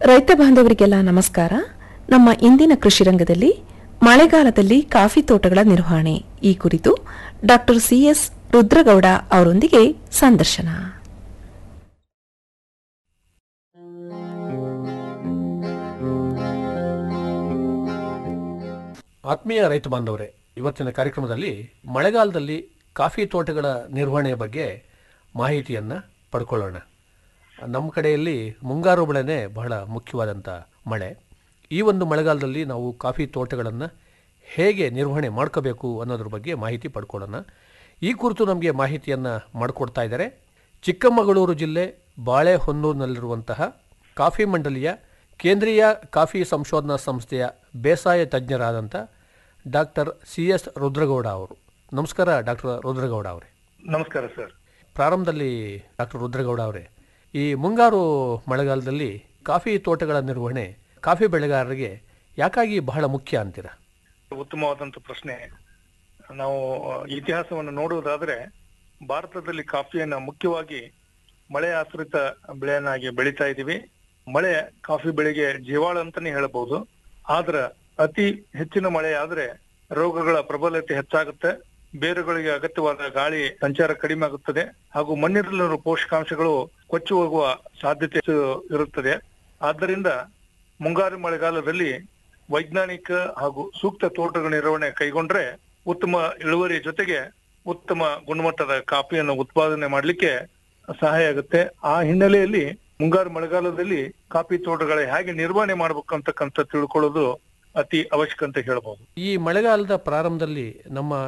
ರೈತ ಬಾಂಧವರಿಗೆಲ್ಲ ನಮಸ್ಕಾರ. ನಮ್ಮ ಇಂದಿನ ಕೃಷಿ ರಂಗದಲ್ಲಿ ಮಳೆಗಾಲದಲ್ಲಿ ಕಾಫಿ ತೋಟಗಳ ನಿರ್ವಹಣೆ ಈ ಕುರಿತು ಡಾಕ್ಟರ್ ಸಿಎಸ್ ರುದ್ರಗೌಡ ಅವರೊಂದಿಗೆ ಸಂದರ್ಶನ. ಆತ್ಮೀಯ ರೈತ ಬಾಂಧವರೇ, ಇವತ್ತಿನ ಕಾರ್ಯಕ್ರಮದಲ್ಲಿ ಮಳೆಗಾಲದಲ್ಲಿ ಕಾಫಿ ತೋಟಗಳ ನಿರ್ವಹಣೆಯ ಬಗ್ಗೆ ಮಾಹಿತಿಯನ್ನು ಪಡ್ಕೊಳ್ಳೋಣ. ನಮ್ಮ ಕಡೆಯಲ್ಲಿ ಮುಂಗಾರು ಬೆಳೆನೇ ಬಹಳ ಮುಖ್ಯವಾದಂಥ ಮಳೆ. ಈ ಒಂದು ಮಳೆಗಾಲದಲ್ಲಿ ನಾವು ಕಾಫಿ ತೋಟಗಳನ್ನು ಹೇಗೆ ನಿರ್ವಹಣೆ ಮಾಡ್ಕೋಬೇಕು ಅನ್ನೋದ್ರ ಬಗ್ಗೆ ಮಾಹಿತಿ ಪಡ್ಕೊಳ್ಳೋಣ. ಈ ಕುರಿತು ನಮಗೆ ಮಾಹಿತಿಯನ್ನು ಮಾಡಿಕೊಡ್ತಾ ಇದ್ದಾರೆ ಚಿಕ್ಕಮಗಳೂರು ಜಿಲ್ಲೆ ಬಾಳೆಹೊನ್ನೂರಿನಲ್ಲಿರುವಂತಹ ಕಾಫಿ ಮಂಡಲಿಯ ಕೇಂದ್ರೀಯ ಕಾಫಿ ಸಂಶೋಧನಾ ಸಂಸ್ಥೆಯ ಬೇಸಾಯ ತಜ್ಞರಾದಂಥ ಡಾಕ್ಟರ್ ಸಿಎಸ್ ರುದ್ರಗೌಡ ಅವರು. ನಮಸ್ಕಾರ ಡಾಕ್ಟರ್ ರುದ್ರಗೌಡ ಅವರೇ. ನಮಸ್ಕಾರ ಸರ್. ಪ್ರಾರಂಭದಲ್ಲಿ ಡಾಕ್ಟರ್ ರುದ್ರಗೌಡ ಅವರೇ, ಈ ಮುಂಗಾರು ಮಳೆಗಾಲದಲ್ಲಿ ಕಾಫಿ ತೋಟಗಳ ನಿರ್ವಹಣೆ ಕಾಫಿ ಬೆಳೆಗಾರರಿಗೆ ಯಾಕಾಗಿ ಬಹಳ ಮುಖ್ಯ ಅಂತೀರಾ? ಉತ್ತಮವಾದಂಥ ಪ್ರಶ್ನೆ. ನಾವು ಇತಿಹಾಸವನ್ನು ನೋಡುವುದಾದ್ರೆ ಭಾರತದಲ್ಲಿ ಕಾಫಿಯನ್ನು ಮುಖ್ಯವಾಗಿ ಮಳೆ ಆಶ್ರಿತ ಬೆಳೆಯನ್ನಾಗಿ ಬೆಳೀತಾ ಇದ್ದೀವಿ. ಮಳೆ ಕಾಫಿ ಬೆಳೆಗೆ ಜೀವಾಳ ಅಂತಾನೆ ಹೇಳಬಹುದು. ಆದ್ರ ಅತಿ ಹೆಚ್ಚಿನ ಮಳೆ ಆದ್ರೆ ರೋಗಗಳ ಪ್ರಬಲತೆ ಹೆಚ್ಚಾಗುತ್ತೆ, ಬೇರುಗಳಿಗೆ ಅಗತ್ಯವಾದ ಗಾಳಿ ಸಂಚಾರ ಕಡಿಮೆ ಆಗುತ್ತದೆ ಹಾಗೂ ಮಣ್ಣಿನಲ್ಲಿರುವ ಪೋಷಕಾಂಶಗಳು ಕೊಚ್ಚಿ ಹೋಗುವ ಸಾಧ್ಯತೆ ಇರುತ್ತದೆ. ಆದ್ದರಿಂದ ಮುಂಗಾರು ಮಳೆಗಾಲದಲ್ಲಿ ವೈಜ್ಞಾನಿಕ ಹಾಗೂ ಸೂಕ್ತ ತೋಟಗಳ ನಿರ್ವಹಣೆ ಕೈಗೊಂಡ್ರೆ ಉತ್ತಮ ಇಳುವರಿ ಜೊತೆಗೆ ಉತ್ತಮ ಗುಣಮಟ್ಟದ ಕಾಫಿಯನ್ನು ಉತ್ಪಾದನೆ ಮಾಡಲಿಕ್ಕೆ ಸಹಾಯ ಆಗುತ್ತೆ. ಆ ಹಿನ್ನೆಲೆಯಲ್ಲಿ ಮುಂಗಾರು ಮಳೆಗಾಲದಲ್ಲಿ ಕಾಫಿ ತೋಟಗಳ ಹೇಗೆ ನಿರ್ವಹಣೆ ಮಾಡ್ಬೇಕಂತಕ್ಕಂಥ ತಿಳ್ಕೊಳ್ಳೋದು ಅತಿ ಅವಶ್ಯಕ ಅಂತ ಹೇಳ್ಬೋದು. ಈ ಮಳೆಗಾಲದ ಪ್ರಾರಂಭದಲ್ಲಿ ನಮ್ಮ